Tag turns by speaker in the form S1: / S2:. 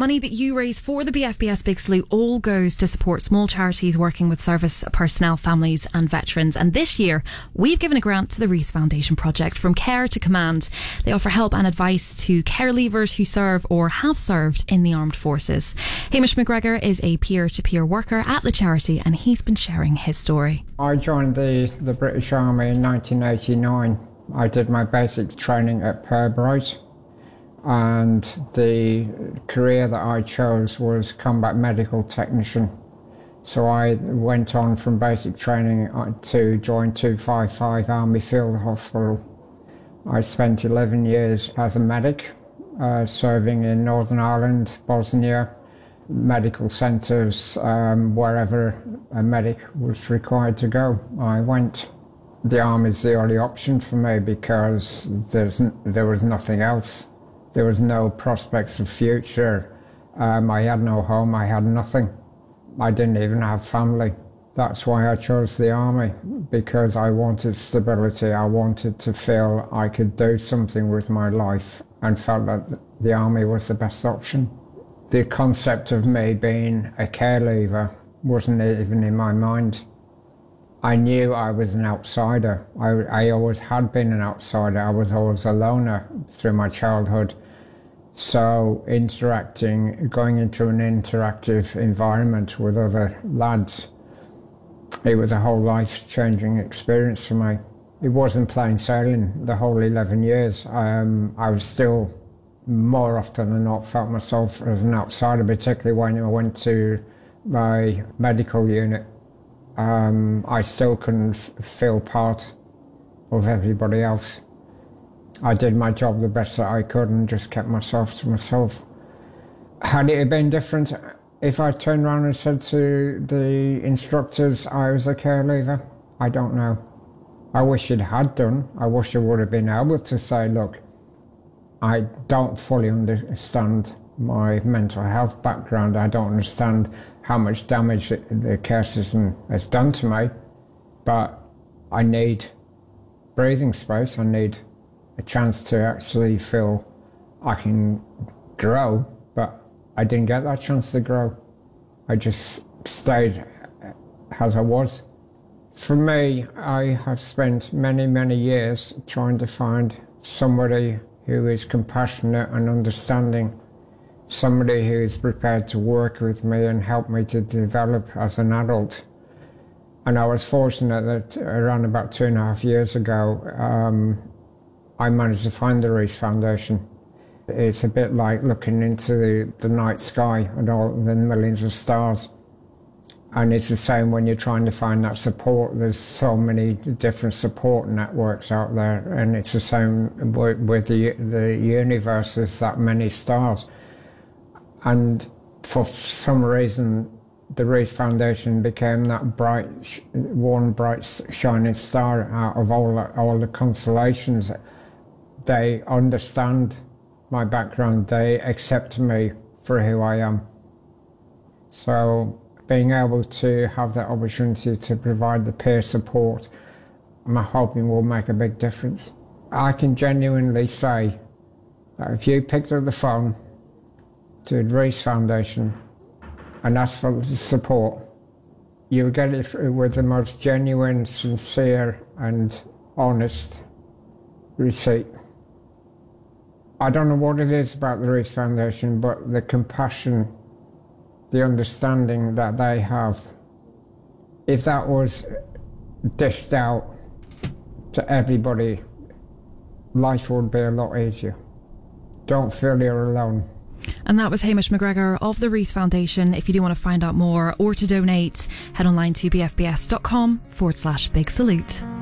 S1: money that you raise for the BFBS Big Salute all goes to support small charities working with service personnel, families and veterans. And this year, we've given a grant to the Reece Foundation project, From Care to Command. They offer help and advice to care leavers who serve or have served in the armed forces. Hamish McGregor is a peer-to-peer worker at the charity, and he's been sharing his story.
S2: I joined the British Army in 1989. I did my basic training at Pirbright, and the career that I chose was combat medical technician. So I went on from basic training to join 255 Army Field Hospital. I spent 11 years as a medic, serving in Northern Ireland, Bosnia, medical centres, wherever a medic was required to go, I went. The Army's the only option for me because there was nothing else. There was no prospects of future. I had no home, I had nothing. I didn't even have family. That's why I chose the Army, because I wanted stability. I wanted to feel I could do something with my life and felt that the Army was the best option. The concept of me being a care leaver wasn't even in my mind. I knew I was an outsider. I always had been an outsider. I was always a loner through my childhood. So going into an interactive environment with other lads, it was a whole life-changing experience for me. It wasn't plain sailing the whole 11 years. I was still, more often than not, felt myself as an outsider, particularly when I went to my medical unit. I still couldn't feel part of everybody else. I did my job the best that I could and just kept myself to myself. Had it been different if I turned around and said to the instructors I was a care leaver? I don't know. I wish it had done. I wish I would have been able to say, look, I don't fully understand my mental health background. I don't understand how much damage the care system has done to me, but I need breathing space. I need a chance to actually feel I can grow, but I didn't get that chance to grow. I just stayed as I was. For me, I have spent many, many years trying to find somebody who is compassionate and understanding, somebody who is prepared to work with me and help me to develop as an adult. And I was fortunate that around about 2.5 years ago, I managed to find the Reece Foundation. It's a bit like looking into the night sky and all the millions of stars. And it's the same when you're trying to find that support. There's so many different support networks out there, and it's the same with the universe. There's that many stars. And for some reason, the Reece Foundation became that one bright shining star out of all the constellations. They understand my background. They accept me for who I am. So being able to have that opportunity to provide the peer support, I'm hoping will make a big difference. I can genuinely say that if you picked up the phone to the Reece Foundation and asked for the support, you would get it with the most genuine, sincere and honest receipt. I don't know what it is about the Reece Foundation, but the compassion, the understanding that they have, if that was dished out to everybody, life would be a lot easier. Don't feel you're alone.
S1: And that was Hamish McGregor of the Reece Foundation. If you do want to find out more or to donate, head online to bfbs.com/big salute.